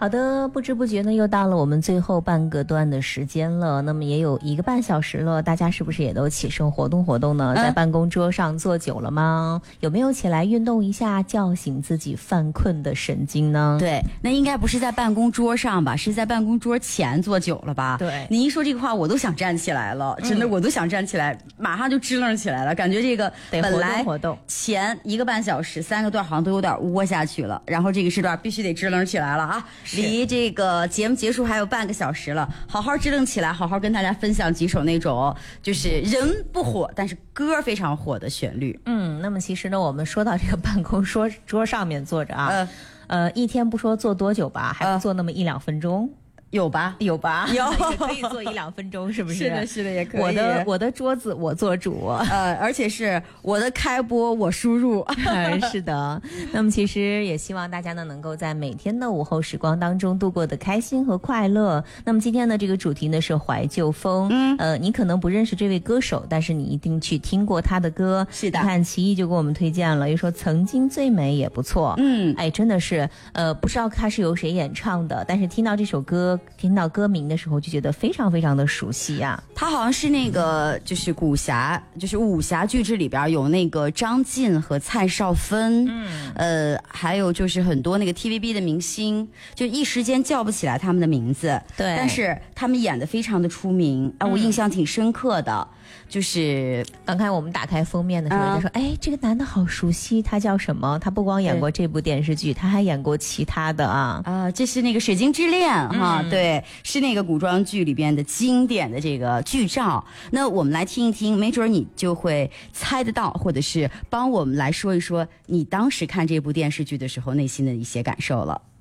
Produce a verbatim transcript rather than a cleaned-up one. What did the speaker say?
好的，不知不觉呢，又到了我们最后半个段的时间了。那么也有一个半小时了，大家是不是也都起身活动活动呢？在办公桌上坐久了吗？有没有起来运动一下，叫醒自己犯困的神经呢？ 对，那应该不是在办公桌上吧，是在办公桌前坐久了吧？ 对， 你一说这个话，我都想站起来了，真的，我都想站起来，马上就支棱起来了，感觉这个本来活动前一个半小时三个段好像都有点窝下去了，然后这个时段必须得支棱起来了啊！离这个节目结束还有半个小时了，好好支棱起来，好好跟大家分享几首那种就是人不火但是歌非常火的旋律。 嗯，那么其实呢，我们说到这个办公桌桌上面坐着啊，呃，呃，一天不说坐多久吧，还不坐那么一两分钟。呃有吧， 有吧， 有可以坐一两分钟，是不是？ 是的，是的，也可以。 我的我的桌子我做主， 呃，而且是我的开播我输入。 是的，那么其实也希望大家呢能够在每天的午后时光当中度过的开心和快乐。那么今天的这个主题呢是怀旧风，嗯，呃，你可能不认识这位歌手，但是你一定去听过他的歌。 是的， 你看奇艺就给我们推荐了，又说曾经最美也不错，嗯，哎，真的是，呃，不知道他是由谁演唱的，但是听到这首歌。听到歌名的时候就觉得非常非常的熟悉呀、啊， 他好像是那个就是古侠，就是武侠巨制里边有那个张晋和蔡少芬，嗯，呃，还有就是很多那个 T V B 的明星，就一时间叫不起来他们的名字， 对， 但是他们演得非常的出名啊，我印象挺深刻的。嗯，就是刚才我们打开封面的时候，人家说：“哎，这个男的好熟悉，他叫什么？他不光演过这部电视剧，他还演过其他的啊。” 啊，这是那个《水晶之恋》哈、嗯，对，是那个古装剧里边的经典的这个剧照。那我们来听一听，没准你就会猜得到，或者是帮我们来说一说你当时看这部电视剧的时候内心的一些感受了。